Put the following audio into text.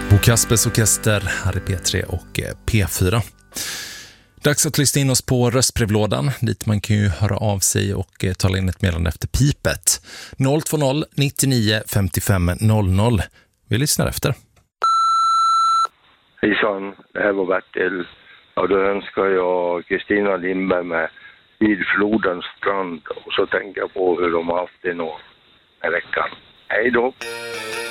Bo Kaspers Orkester, här är P3 och P4. Dags att lyssna in oss på röstbrevlådan, dit man kan ju höra av sig och tala in ett meddelande efter pipet. 020 99 55 00. Vi lyssnar efter. Hejsan, det här var Bertil. Ja, då önskar jag Kristina Lindberg med Vid flodens strand. Och så tänker jag på hur de har haft det någon veckan. Hej då!